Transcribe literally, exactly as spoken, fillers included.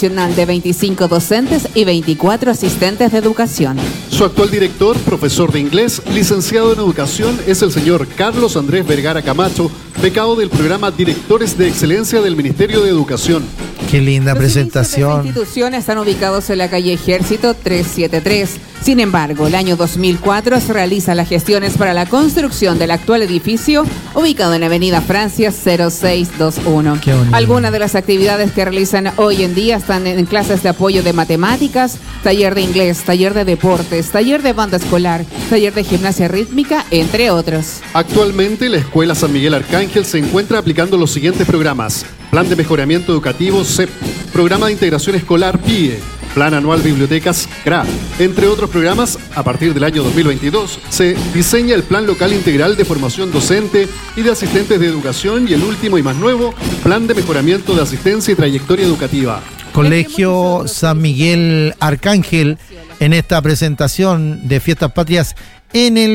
nacional de veinticinco docentes y veinticuatro asistentes de educación. Su actual director, profesor de inglés, licenciado en educación, es el señor Carlos Andrés Vergara Camacho, becado del programa Directores de Excelencia del Ministerio de Educación. Qué linda Los presentación. Las instituciones están ubicados en la calle Ejército trescientos setenta y tres. Sin embargo, el año dos mil cuatro se realizan las gestiones para la construcción del actual edificio ubicado en la avenida Francia cero seis veintiuno. Qué bonito. Algunas de las actividades que realizan hoy en día están en clases de apoyo de matemáticas, taller de inglés, taller de deportes, taller de banda escolar, taller de gimnasia rítmica, entre otros. Actualmente, la Escuela San Miguel Arcángel se encuentra aplicando los siguientes programas: Plan de Mejoramiento Educativo C E P, Programa de Integración Escolar P I E, Plan Anual Bibliotecas C R A. Entre otros programas, a partir del año dos mil veintidós, se diseña el Plan Local Integral de Formación Docente y de Asistentes de Educación y el último y más nuevo, Plan de Mejoramiento de Asistencia y Trayectoria Educativa. Colegio San Miguel Arcángel en esta presentación de Fiestas Patrias en el